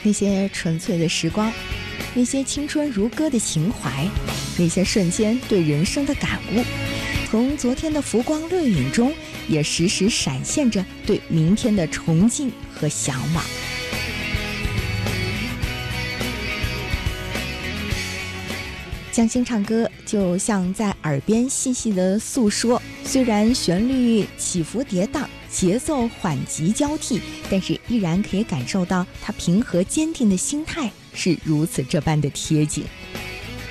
那些纯粹的时光，那些青春如歌的情怀，那些瞬间对人生的感悟，从昨天的浮光掠影中，也时时闪现着对明天的憧憬和向往。江心唱歌就像在耳边细细的诉说，虽然旋律起伏跌宕，节奏缓急交替，但是依然可以感受到他平和坚定的心态是如此这般的贴近。